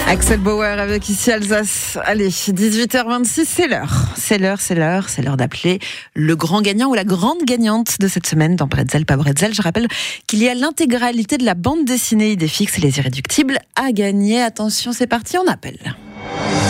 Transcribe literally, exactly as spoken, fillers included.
Axel Bauer avec Ici Alsace. Allez, dix-huit heures vingt-six, c'est l'heure. C'est l'heure, c'est l'heure, c'est l'heure d'appeler le grand gagnant ou la grande gagnante de cette semaine dans Bretzel, pas Bretzel. Je rappelle qu'il y a l'intégralité de la bande dessinée Idéfix et les Irréductibles à gagner. Attention, c'est parti, on appelle.